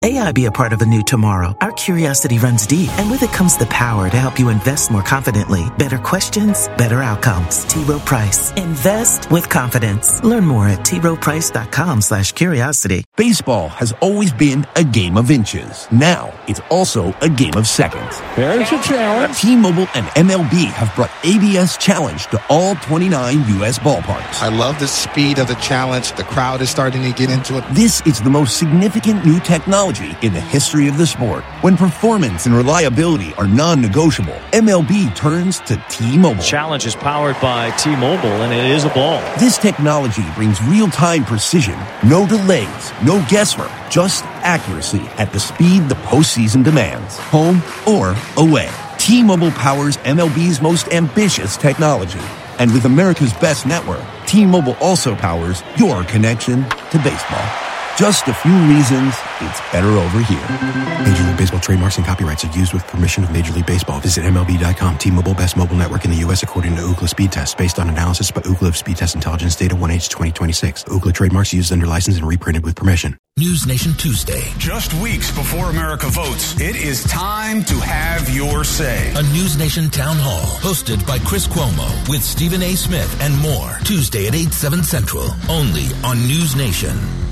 AI be a part of a new tomorrow? Our curiosity runs deep, and with it comes the power to help you invest more confidently. Better questions, better outcomes. T. Rowe Price. Invest with confidence. Learn more at troweprice.com/curiosity. Baseball has always been a game of inches. Now, it's also a game of seconds. There's a challenge. T-Mobile and MLB have brought ABS Challenge to all 29 U.S. ballparks. I love the speed of the challenge. The crowd is starting to get into it. This is the most significant new technology in the history of the sport. When performance and reliability are non-negotiable, MLB turns to T-Mobile. Challenge is powered by T-Mobile, and it is a ball. This technology brings real-time precision, no delays, no guesswork, just accuracy at the speed the postseason demands, home or away. T-Mobile powers MLB's most ambitious technology. And with America's best network, T-Mobile also powers your connection to baseball. Just a few reasons it's better over here. Major League Baseball trademarks and copyrights are used with permission of Major League Baseball. Visit MLB.com. T-Mobile, best mobile network in the U.S. according to Ookla Speed Test. Based on analysis by Ookla of Speed Test Intelligence Data 1H 2026. Ookla trademarks used under license and reprinted with permission. News Nation Tuesday. Just weeks before America votes, it is time to have your say. A News Nation Town Hall hosted by Chris Cuomo with Stephen A. Smith and more. Tuesday at 8, 7 Central. Only on News Nation.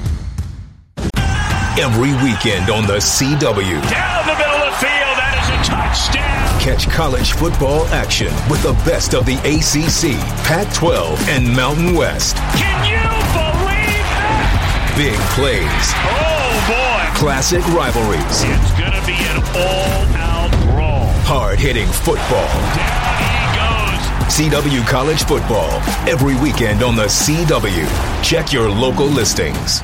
Every weekend on the CW. Down the middle of the field, that is a touchdown. Catch college football action with the best of the ACC, Pac-12, and Mountain West. Can you believe that? Big plays. Oh, boy. Classic rivalries. It's going to be an all-out brawl. Hard-hitting football. Down he goes. CW College Football. Every weekend on the CW. Check your local listings.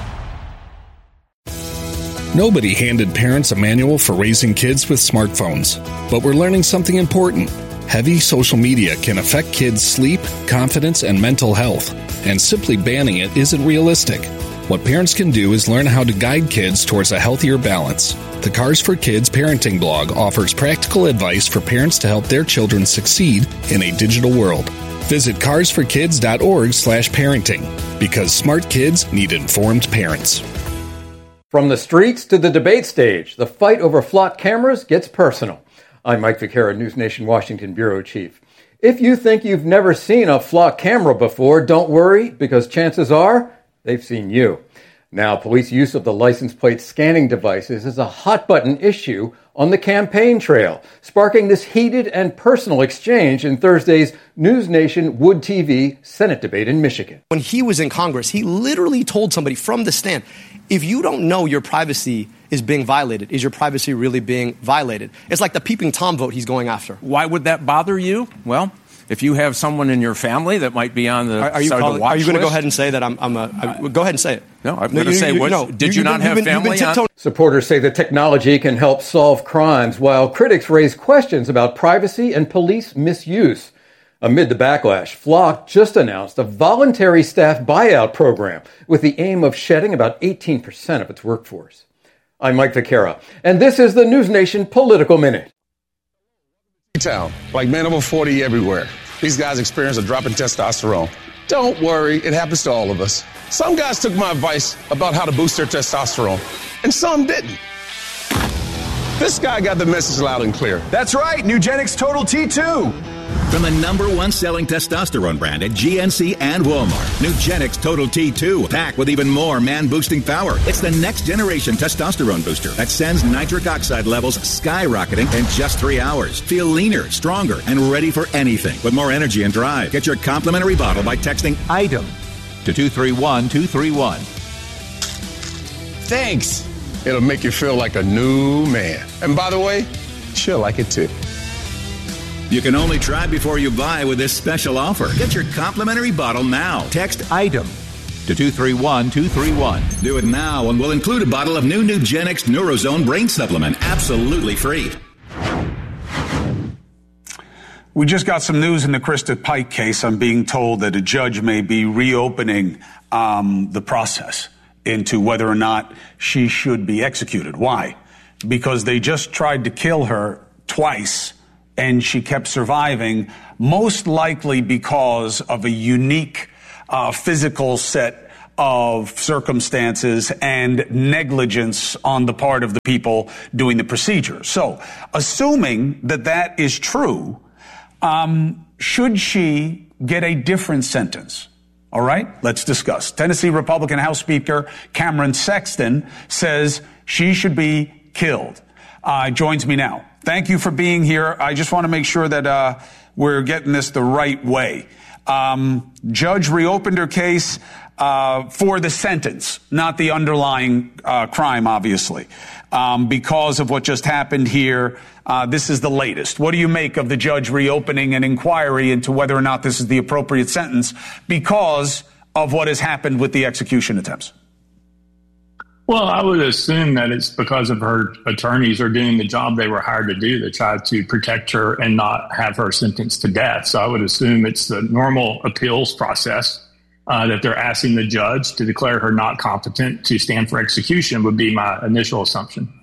Nobody handed parents a manual for raising kids with smartphones, but we're learning something important. Heavy social media can affect kids' sleep, confidence, and mental health, and simply banning it isn't realistic. What parents can do is learn how to guide kids towards a healthier balance. The Cars for Kids parenting blog offers practical advice for parents to help their children succeed in a digital world. Visit carsforkids.org/parenting, because smart kids need informed parents. From the streets to the debate stage, the fight over flock cameras gets personal. I'm Mike Vaquera, News Nation Washington Bureau Chief. If you think you've never seen a flock camera before, don't worry, because chances are they've seen you. Now, police use of the license plate scanning devices is a hot-button issue on the campaign trail, sparking this heated and personal exchange in Thursday's News Nation Wood TV Senate debate in Michigan. When he was in Congress, he literally told somebody from the stand, if you don't know your privacy is being violated, is your privacy really being violated? It's like the peeping Tom vote he's going after. Why would that bother you? Well, if you have someone in your family that might be on the Are you going to go ahead and say that go ahead and say it? No, I'm going to say, did you not have family on? Supporters say the technology can help solve crimes, while critics raise questions about privacy and police misuse. Amid the backlash, Flock just announced a voluntary staff buyout program with the aim of shedding about 18% of its workforce. I'm Mike Vaquera, and this is the News Nation Political Minute. Town, like men over 40 everywhere. These guys experience a drop in testosterone. Don't worry, it happens to all of us. Some guys took my advice about how to boost their testosterone, and some didn't. This guy got the message loud and clear. That's right, Nugenix Total T2. From the #1 selling testosterone brand at GNC and Walmart, Nugenix Total T2, packed with even more man-boosting power. It's the next generation testosterone booster that sends nitric oxide levels skyrocketing in just 3 hours. Feel leaner, stronger, and ready for anything with more energy and drive. Get your complimentary bottle by texting ITEM to 231-231. Thanks. It'll make you feel like a new man. And by the way, she'll like it too. You can only try before you buy with this special offer. Get your complimentary bottle now. Text ITEM to 231-231. Do it now and we'll include a bottle of new Nugenix Neurozone Brain Supplement absolutely free. We just got some news in the Krista Pike case. I'm being told that a judge may be reopening the process into whether or not she should be executed. Why? Because they just tried to kill her twice and she kept surviving, most likely because of a unique physical set of circumstances and negligence on the part of the people doing the procedure. So, assuming that that is true, should she get a different sentence? All right, let's discuss. Tennessee Republican House Speaker Cameron Sexton says she should be killed. Joins me now. Thank you for being here. I just want to make sure that we're getting this the right way. Judge reopened her case for the sentence, not the underlying crime, obviously, because of what just happened here. This is the latest. What do you make of the judge reopening an inquiry into whether or not this is the appropriate sentence because of what has happened with the execution attempts? Well, I would assume that it's because of her attorneys are doing the job they were hired to do, to try to protect her and not have her sentenced to death. So I would assume it's the normal appeals process that they're asking the judge to declare her not competent to stand for execution would be my initial assumption.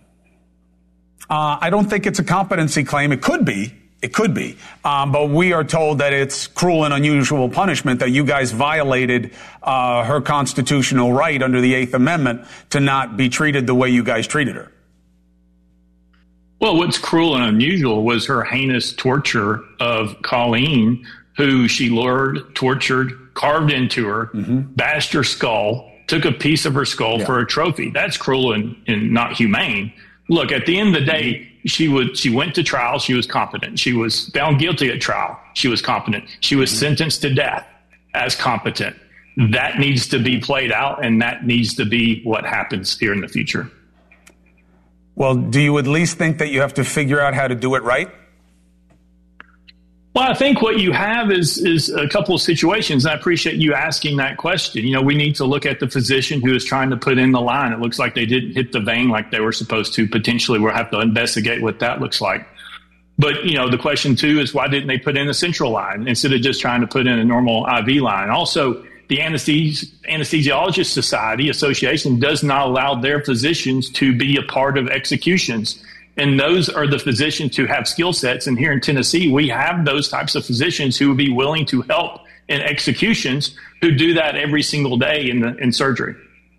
I don't think it's a competency claim. It could be. It could be. But we are told that it's cruel and unusual punishment, that you guys violated her constitutional right under the 8th Amendment to not be treated the way you guys treated her. Well, what's cruel and unusual was her heinous torture of Colleen, who she lured, tortured, carved into her, bashed her skull, took a piece of her skull for a trophy. That's cruel and not humane. Look, at the end of the day, she went to trial. She was competent. She was found guilty at trial. She was competent. She was sentenced to death as competent. That needs to be played out, and that needs to be what happens here in the future. Well, do you at least think that you have to figure out how to do it right? Well, I think what you have is a couple of situations. And I appreciate you asking that question. You know, we need to look at the physician who is trying to put in the line. It looks like they didn't hit the vein like they were supposed to. Potentially, we'll have to investigate what that looks like. But, you know, the question, too, is why didn't they put in a central line instead of just trying to put in a normal IV line? Also, the Anesthesiologist Society Association does not allow their physicians to be a part of executions. And those are the physicians who have skill sets. And here in Tennessee, we have those types of physicians who would be willing to help in executions, who do that every single day in surgery.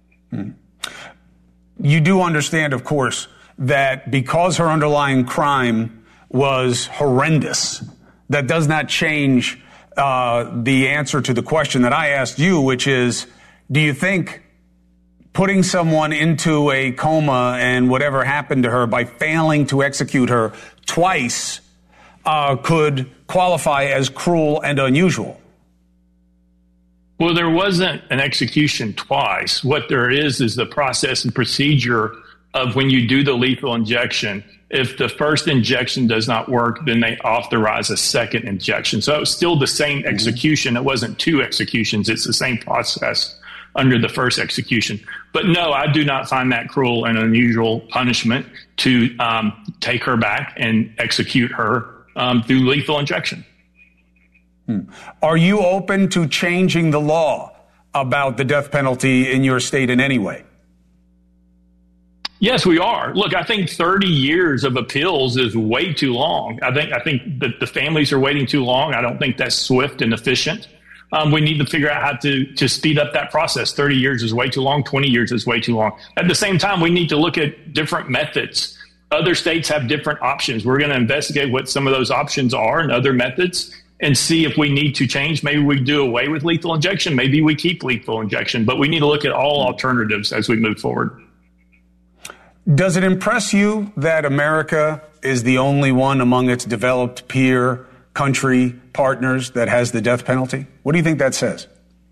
You do understand, of course, that because her underlying crime was horrendous, that does not change the answer to the question that I asked you, which is, do you think putting someone into a coma and whatever happened to her by failing to execute her twice could qualify as cruel and unusual? Well, there wasn't an execution twice. What there is the process and procedure of when you do the lethal injection. If the first injection does not work, then they authorize a second injection. So it was still the same execution. It wasn't two executions. It's the same process under the first execution. But no, I do not find that cruel and unusual punishment to take her back and execute her through lethal injection. Are you open to changing the law about the death penalty in your state in any way? Yes, we are. Look, I think 30 years of appeals is way too long. I think that the families are waiting too long. I don't think that's swift and efficient. We need to figure out how to speed up that process. 30 years is way too long. 20 years is way too long. At the same time, we need to look at different methods. Other states have different options. We're going to investigate what some of those options are and other methods and see if we need to change. Maybe we do away with lethal injection. Maybe we keep lethal injection. But we need to look at all alternatives as we move forward. Does it impress you that America is the only one among its developed peer country partners that has the death penalty? What do you think that says?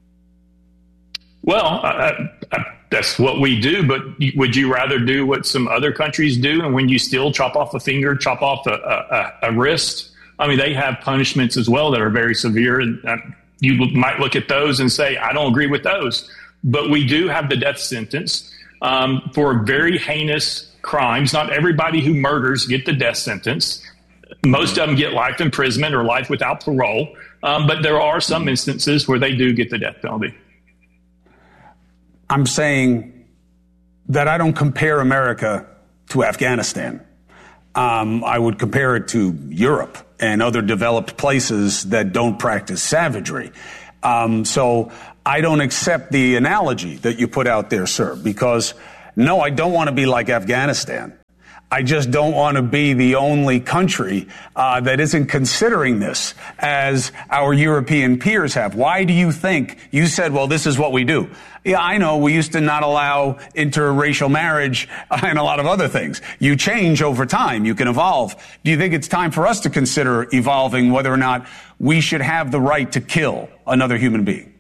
Well, that's what we do, but would you rather do what some other countries do? And when you still chop off a finger, chop off a wrist, I mean, they have punishments as well that are very severe. And you might look at those and say, I don't agree with those. But we do have the death sentence for very heinous crimes. Not everybody who murders get the death sentence. Most of them get life imprisonment or life without parole. But there are some instances where they do get the death penalty. I'm saying that I don't compare America to Afghanistan. I would compare it to Europe and other developed places that don't practice savagery. So I don't accept the analogy that you put out there, sir, because no, I don't want to be like Afghanistan. I just don't want to be the only country that isn't considering this as our European peers have. Why do you think you said, well, this is what we do? Yeah, I know we used to not allow interracial marriage and a lot of other things. You change over time. You can evolve. Do you think it's time for us to consider evolving whether or not we should have the right to kill another human being?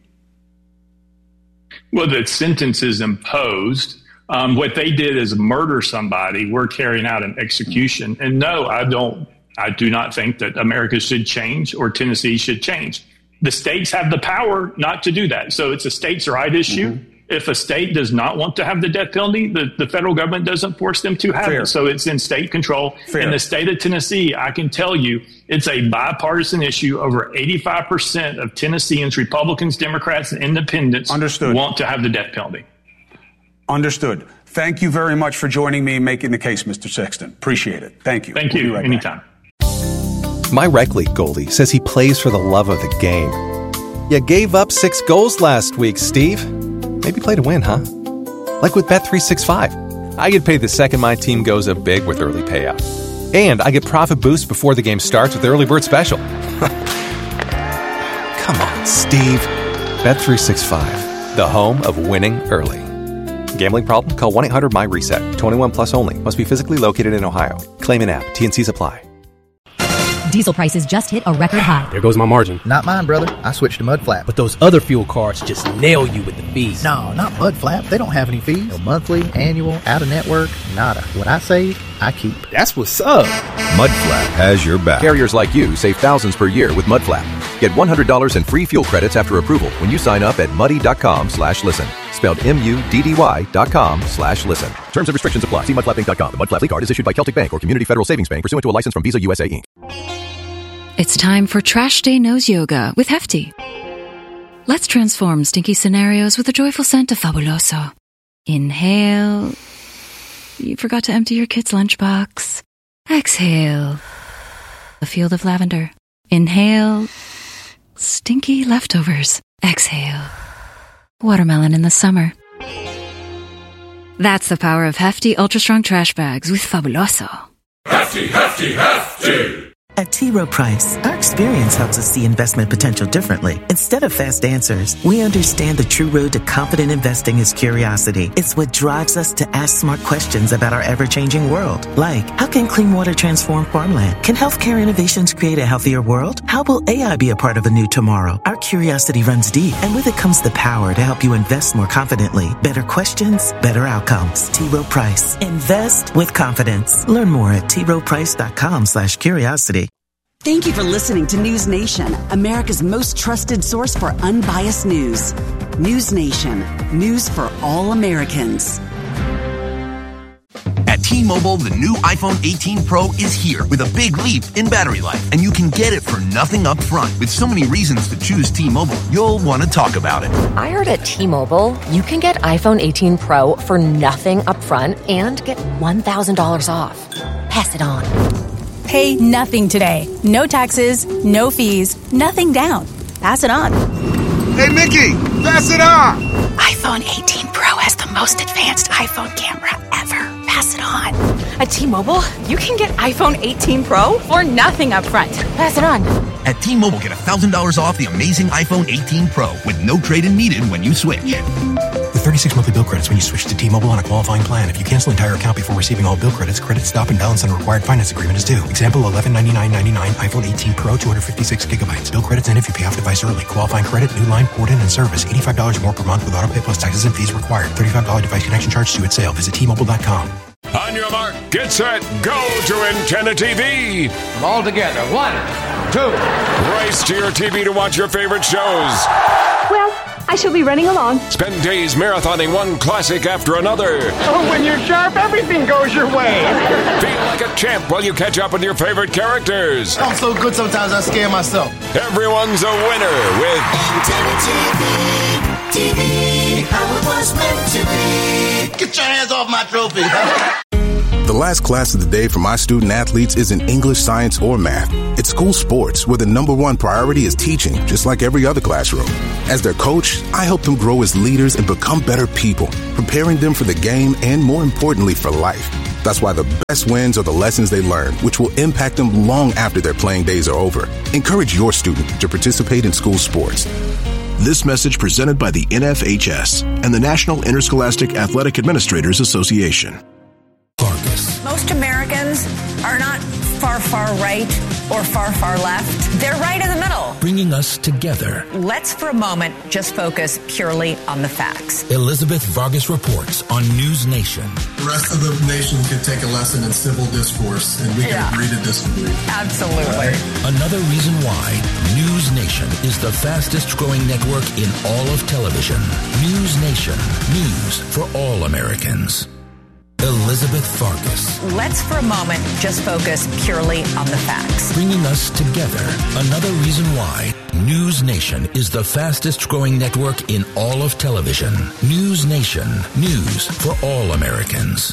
Well, the sentence is imposed. What they did is murder somebody. We're carrying out an execution. And no, I do not think that America should change or Tennessee should change. The states have the power not to do that. So it's a states' right issue. Mm-hmm. If a state does not want to have the death penalty, the federal government doesn't force them to have it. So it's in state control. In the state of Tennessee, I can tell you it's a bipartisan issue. Over 85% of Tennesseans, Republicans, Democrats, and independents want to have the death penalty. Understood. Thank you very much for joining me and making the case, Mr. Sexton. Appreciate it. Thank you. Thank you. Right anytime. My rec league goalie says he plays for the love of the game. You gave up 6 goals last week, Steve. Maybe play to win, huh? Like with Bet365. I get paid the second my team goes up big with early payout. And I get profit boosts before the game starts with Early Bird Special. Come on, Steve. Bet365, the home of winning early. Gambling problem? Call 1-800-MY-RESET. 21 plus only. Must be physically located in Ohio. Claim an app. T&Cs apply. Diesel prices just hit a record high. There goes my margin. Not mine, brother. I switched to Mudflap. But those other fuel cards just nail you with the fees. No, not Mudflap. They don't have any fees. No monthly, annual, out-of-network, nada. What I save, I keep. That's what's up. Mudflap has your back. Carriers like you save thousands per year with Mudflap. Get $100 in free fuel credits after approval when you sign up at muddy.com/listen. Spelled MUDDY.com/listen. Terms and restrictions apply. See mudflapinc.com. The Mudflap Fleet Card is issued by Celtic Bank or Community Federal Savings Bank pursuant to a license from Visa USA Inc. It's time for Trash Day Nose Yoga with Hefty. Let's transform stinky scenarios with a joyful scent of Fabuloso. Inhale. You forgot to empty your kid's lunchbox. Exhale. A field of lavender. Inhale. Stinky leftovers. Exhale. Watermelon in the summer. That's the power of Hefty Ultra Strong Trash Bags with Fabuloso. Hefty, hefty, hefty! At T. Rowe Price, our experience helps us see investment potential differently. Instead of fast answers, we understand the true road to confident investing is curiosity. It's what drives us to ask smart questions about our ever-changing world. Like, how can clean water transform farmland? Can healthcare innovations create a healthier world? How will AI be a part of a new tomorrow? Our curiosity runs deep, and with it comes the power to help you invest more confidently. Better questions, better outcomes. T. Rowe Price. Invest with confidence. Learn more at troweprice.com/curiosity. Thank you for listening to News Nation, America's most trusted source for unbiased news. News Nation, news for all Americans. At T-Mobile, the new iPhone 18 Pro is here with a big leap in battery life, and you can get it for nothing up front. With so many reasons to choose T-Mobile, you'll want to talk about it. I heard at T-Mobile, you can get iPhone 18 Pro for nothing up front and get $1,000 off. Pass it on. Pay nothing today. No taxes, no fees, nothing down. Pass it on. Hey, Mickey, pass it on. iPhone 18 Pro has the most advanced iPhone camera ever. Pass it on. At T-Mobile, you can get iPhone 18 Pro for nothing up front. Pass it on. At T-Mobile, get $1,000 off the amazing iPhone 18 Pro with no trade-in needed when you switch. With 36 monthly bill credits when you switch to T-Mobile on a qualifying plan. If you cancel entire account before receiving all bill credits, credit stop and balance on required finance agreement is due. Example, $1199.99 iPhone 18 Pro, 256 gigabytes. Bill credits end if you pay off device early. Qualifying credit, new line, port in, and service. $85 more per month with auto pay plus taxes and fees required. $35 device connection charge due at sale. Visit T-Mobile.com. On your mark, get set, go to Antenna TV. All together. 1, 2. Race to your TV to watch your favorite shows. Well, I shall be running along. Spend days marathoning one classic after another. Oh, when you're sharp, everything goes your way. Feel like a champ while you catch up with your favorite characters. I'm so good sometimes I scare myself. Everyone's a winner with Antenna TV, how it was meant to be. Get your hands off my trophy. The last class of the day for my student athletes isn't English, science, or math. It's school sports, where the number one priority is teaching, just like every other classroom. As their coach, I help them grow as leaders and become better people, preparing them for the game and, more importantly, for life. That's why the best wins are the lessons they learn, which will impact them long after their playing days are over. Encourage your student to participate in school sports. This message presented by the NFHS and the National Interscholastic Athletic Administrators Association. Most Americans are not far, far right or far, far left. They're right in the middle. Bringing us together. Let's for a moment just focus purely on the facts. Elizabeth Vargas reports on News Nation. The rest of the nation could take a lesson in civil discourse, and we can agree to disagree. Absolutely. Right. Another reason why News Nation is the fastest growing network in all of television. News Nation. News for all Americans. Elizabeth Vargas. Let's for a moment just focus purely on the facts. Bringing us together. Another reason why News Nation is the fastest growing network in all of television. News Nation. News for all Americans.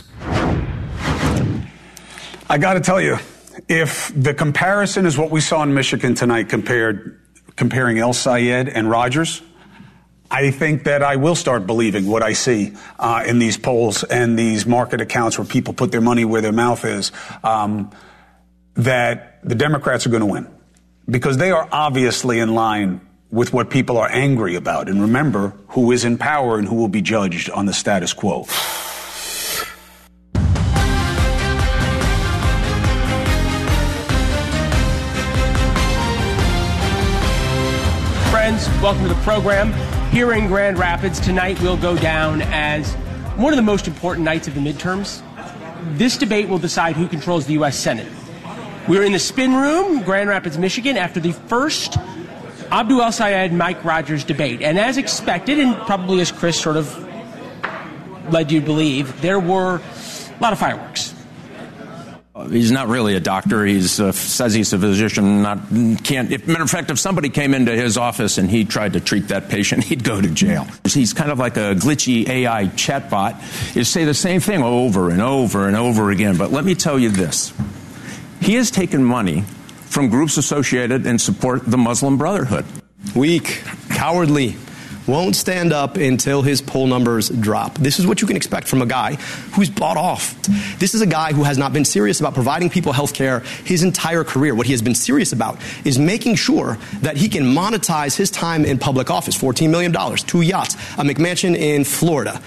I got to tell you, if the comparison is what we saw in Michigan tonight comparing El Sayed and Rodgers, I think that I will start believing what I see in these polls and these market accounts where people put their money where their mouth is, that the Democrats are going to win. Because they are obviously in line with what people are angry about. And remember who is in power and who will be judged on the status quo. Friends, welcome to the program. Here in Grand Rapids, tonight will go down as one of the most important nights of the midterms. This debate will decide who controls the U.S. Senate. We're in the spin room, Grand Rapids, Michigan, after the first Abdul El Sayed, Mike Rodgers debate. And as expected, and probably as Chris sort of led you to believe, there were a lot of fireworks. He's not really a doctor. He says he's a physician. Matter of fact, if somebody came into his office and he tried to treat that patient, he'd go to jail. He's kind of like a glitchy AI chatbot. You say the same thing over and over and over again. But let me tell you this. He has taken money from groups associated and support the Muslim Brotherhood. Weak, cowardly, won't stand up until his poll numbers drop. This is what you can expect from a guy who's bought off. This is a guy who has not been serious about providing people health care his entire career. What he has been serious about is making sure that he can monetize his time in public office. $14 million, 2 yachts, a McMansion in Florida.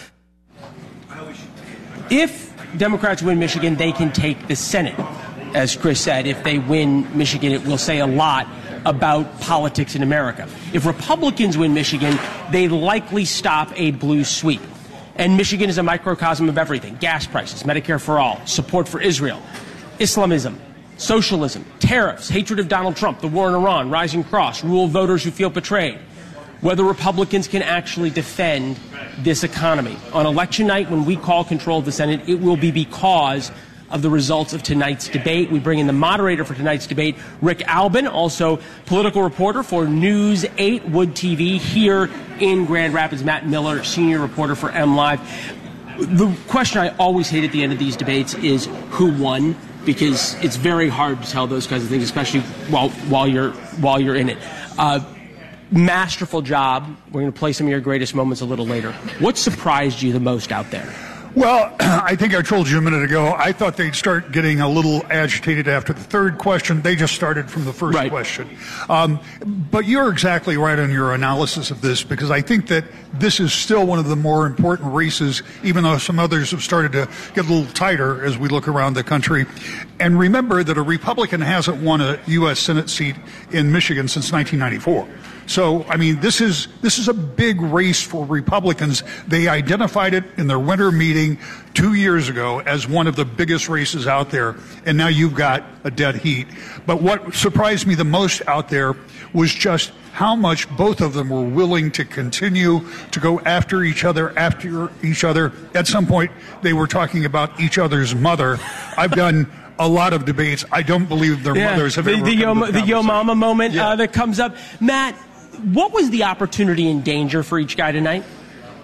If Democrats win Michigan, they can take the Senate. As Chris said, if they win Michigan, it will say a lot about politics in America. If Republicans win Michigan, they likely stop a blue sweep. And Michigan is a microcosm of everything. Gas prices, Medicare for all, support for Israel, Islamism, socialism, tariffs, hatred of Donald Trump, the war in Iran, Rising Cross, rural voters who feel betrayed. Whether Republicans can actually defend this economy. On election night, when we call control of the Senate, it will be because of the results of tonight's debate. We bring in the moderator for tonight's debate, Rick Albin, also political reporter for News 8 Wood TV here in Grand Rapids, Matt Miller, senior reporter for MLive. The question I always hate at the end of these debates is who won, because it's very hard to tell those kinds of things, especially while you're in it. Masterful job. We're going to play some of your greatest moments a little later. What surprised you the most out there? Well, I think I told you a minute ago, I thought they'd start getting a little agitated after the third question. They just started from the first question. But you're exactly right on your analysis of this, because I think that this is still one of the more important races, even though some others have started to get a little tighter as we look around the country. And remember that a Republican hasn't won a U.S. Senate seat in Michigan since 1994. So, I mean, this is a big race for Republicans. They identified it in their winter meeting 2 years ago as one of the biggest races out there, and now you've got a dead heat. But what surprised me the most out there was just how much both of them were willing to continue to go after each other. At some point, they were talking about each other's mother. I've done a lot of debates. I don't believe their mothers have ever the Yo Mama moment that comes up. Matt, what was the opportunity and danger for each guy tonight?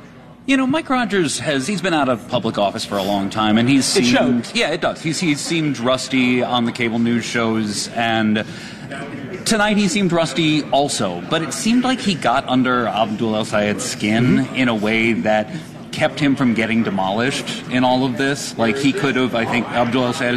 Mike Rogers he's been out of public office for a long time, and he's seemed... It showed. Yeah, it does. He's seemed rusty on the cable news shows, and tonight he seemed rusty also, but it seemed like he got under Abdul El-Sayed's skin in a way that kept him from getting demolished in all of this. Like, he could have, I think, Abdul El-Sayed